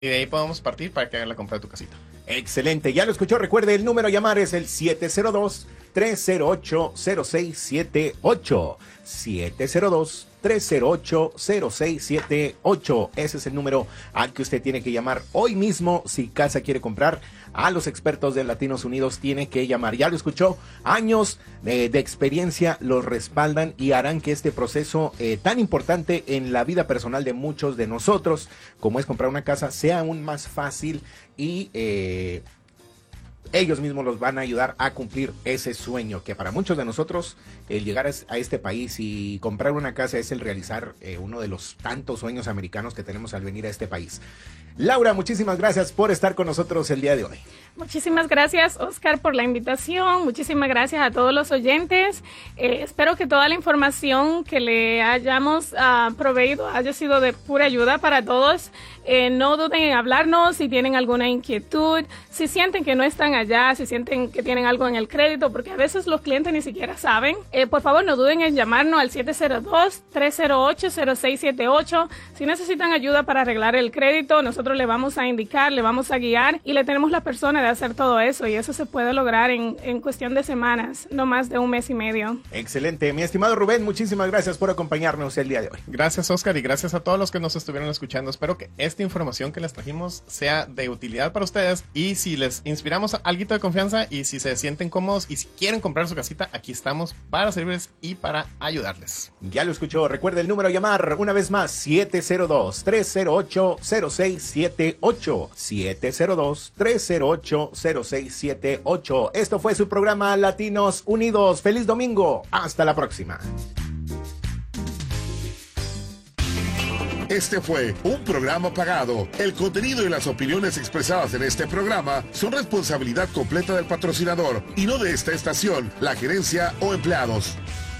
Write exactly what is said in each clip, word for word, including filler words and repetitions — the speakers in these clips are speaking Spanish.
Y de ahí podemos partir para que hagan la compra de tu casita. Excelente, ya lo escuchó. Recuerde, el número a llamar es el siete cero dos, tres cero ocho, cero seis siete ocho. siete cero dos, tres cero ocho, cero seis siete ocho. Ese es el número al que usted tiene que llamar hoy mismo si casa quiere comprar. A los expertos de Latinos Unidos tiene que llamar. Ya lo escuchó, años de, de experiencia los respaldan y harán que este proceso eh, tan importante en la vida personal de muchos de nosotros, como es comprar una casa, sea aún más fácil y eh, ellos mismos los van a ayudar a cumplir ese sueño que para muchos de nosotros el llegar a este país y comprar una casa es el realizar eh, uno de los tantos sueños americanos que tenemos al venir a este país. Laura, muchísimas gracias por estar con nosotros el día de hoy. Muchísimas gracias, Oscar, por la invitación. Muchísimas gracias a todos los oyentes. Eh, espero que toda la información que le hayamos uh, proveído haya sido de pura ayuda para todos. Eh, no duden en hablarnos si tienen alguna inquietud, si sienten que no están allá, si sienten que tienen algo en el crédito, porque a veces los clientes ni siquiera saben. Eh, por favor, no duden en llamarnos al siete cero dos, tres cero ocho, cero seis siete ocho. Si necesitan ayuda para arreglar el crédito, nosotros le vamos a indicar, le vamos a guiar y le tenemos la persona de hacer todo eso, y eso se puede lograr en, en cuestión de semanas, no más de un mes y medio. Excelente. Mi estimado Rubén, muchísimas gracias por acompañarnos el día de hoy. Gracias, Oscar, y gracias a todos los que nos estuvieron escuchando. Espero que esta información que les trajimos sea de utilidad para ustedes, y si les inspiramos algo de confianza y si se sienten cómodos y si quieren comprar su casita, aquí estamos para servirles y para ayudarles. Ya lo escuchó. Recuerde el número a llamar una vez más, siete cero dos, tres cero ocho, cero seis siete ocho. siete cero dos, tres cero ocho, cero seis siete ocho. Esto fue su programa Latinos Unidos. Feliz domingo. Hasta la próxima. Este fue un programa pagado. El contenido y las opiniones expresadas en este programa son responsabilidad completa del patrocinador y no de esta estación, la gerencia o empleados.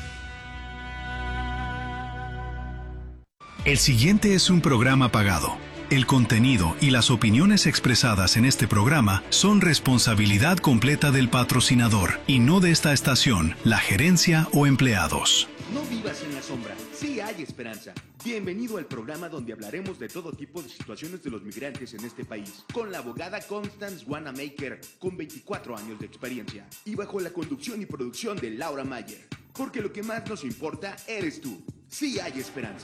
El siguiente es un programa pagado. El contenido y las opiniones expresadas en este programa son responsabilidad completa del patrocinador y no de esta estación, la gerencia o empleados. No vivas en la sombra, sí hay esperanza. Bienvenido al programa donde hablaremos de todo tipo de situaciones de los migrantes en este país, con la abogada Constance Wanamaker, con veinticuatro años de experiencia, y bajo la conducción y producción de Laura Mayer. Porque lo que más nos importa eres tú. Sí hay esperanza.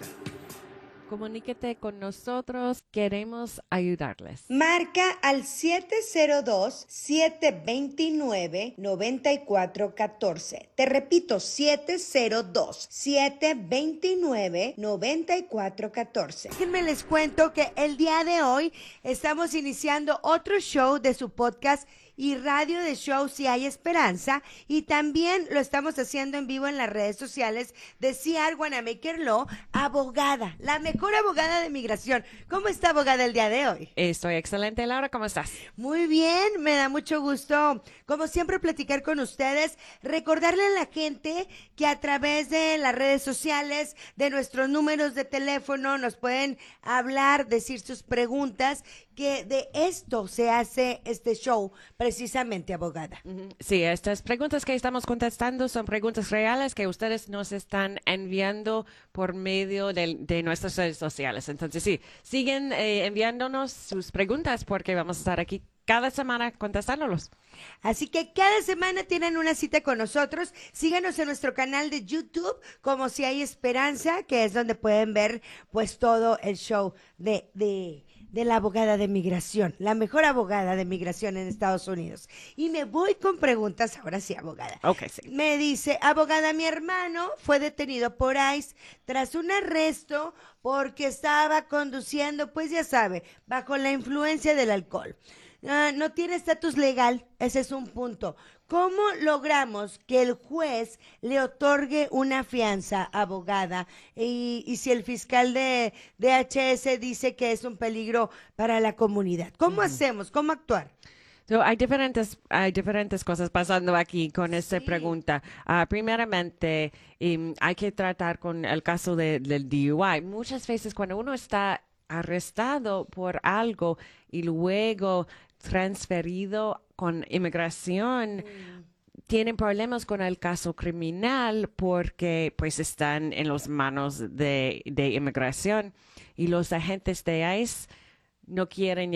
Comuníquete con nosotros, queremos ayudarles. Marca al siete cero dos, siete dos nueve, nueve cuatro uno cuatro. Te repito, siete cero dos, siete dos nueve, nueve cuatro uno cuatro. Déjenme les cuento que el día de hoy estamos iniciando otro show de su podcast y radio de show Si Hay Esperanza, y también lo estamos haciendo en vivo en las redes sociales de C R Wanamaker Law, abogada, la mejor abogada de migración. ¿Cómo está, abogada, el día de hoy? Estoy excelente, Laura, ¿cómo estás? Muy bien, me da mucho gusto, como siempre, platicar con ustedes, recordarle a la gente que a través de las redes sociales, de nuestros números de teléfono, nos pueden hablar, decir sus preguntas, que de esto se hace este show, precisamente, abogada. Sí, estas preguntas que estamos contestando son preguntas reales que ustedes nos están enviando por medio de, de nuestras redes sociales. Entonces, sí, siguen eh, enviándonos sus preguntas porque vamos a estar aquí cada semana contestándolos. Así que cada semana tienen una cita con nosotros. Síganos en nuestro canal de YouTube como Si Hay Esperanza, que es donde pueden ver pues todo el show de... de de la abogada de migración, la mejor abogada de migración en Estados Unidos. Y me voy con preguntas, ahora sí, abogada. Ok, sí. Me dice, abogada, mi hermano fue detenido por ICE tras un arresto porque estaba conduciendo, pues ya sabe, bajo la influencia del alcohol. Uh, no tiene estatus legal, ese es un punto. ¿Cómo logramos que el juez le otorgue una fianza, abogada? Y, y si el fiscal de D H S dice que es un peligro para la comunidad, ¿cómo uh-huh. hacemos? ¿Cómo actuar? So, hay diferentes hay diferentes cosas pasando aquí con esta sí. pregunta. Uh, primeramente, um, hay que tratar con el caso de, del D U I. Muchas veces cuando uno está arrestado por algo y luego transferido con inmigración, mm. tienen problemas con el caso criminal porque pues están en las manos de, de inmigración, y los agentes de ICE no quieren